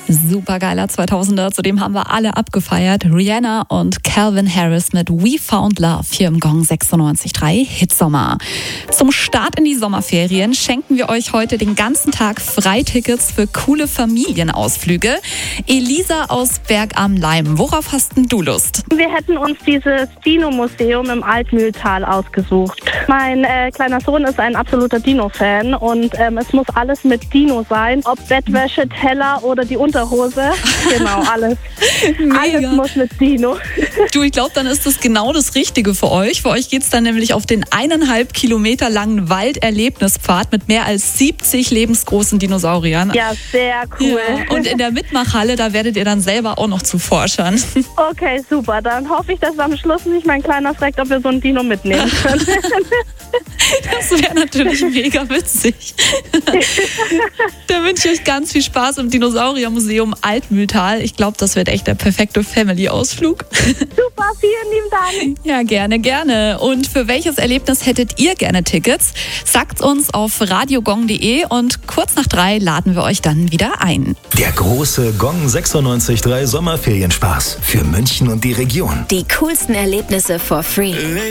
Supergeiler 2000er, zu dem haben wir alle abgefeiert. Rihanna und Calvin Harris mit We Found Love hier im Gong 96.3 Hitsommer. Zum Start in die Sommerferien schenken wir euch heute den ganzen Tag Freitickets für coole Familienausflüge. Elisa aus Berg am Leim, worauf hast denn du Lust? Wir hätten uns dieses Dino-Museum im Altmühltal ausgesucht. Mein kleiner Sohn ist ein absoluter Dino-Fan und es muss alles mit Dino sein. Ob Bettwäsche, Teller oder die Unterhose. Genau, alles. Alles muss mit Dino. Du, ich glaube, dann ist das genau das Richtige für euch. Für euch geht es dann nämlich auf den 1,5 Kilometer langen Walderlebnispfad mit mehr als 70 lebensgroßen Dinosauriern. Ja, sehr cool. Ja, und in der Mitmachhalle, da werdet ihr dann selber auch noch zu Forschern. Okay, super. Dann hoffe ich, dass am Schluss nicht mein Kleiner fragt, ob wir so ein Dino mitnehmen können. Das wäre natürlich mega witzig. Da wünsche ich euch ganz viel Spaß im Dinosauriermuseum Altmühltal. Ich glaube, das wird echt der perfekte Family-Ausflug. Super, vielen lieben Dank. Ja, gerne, gerne. Und für welches Erlebnis hättet ihr gerne Tickets? Sagt's uns auf radiogong.de und kurz nach 3 laden wir euch dann wieder ein. Der große Gong 96.3 Sommerferienspaß für München und die Region. Die coolsten Erlebnisse for free.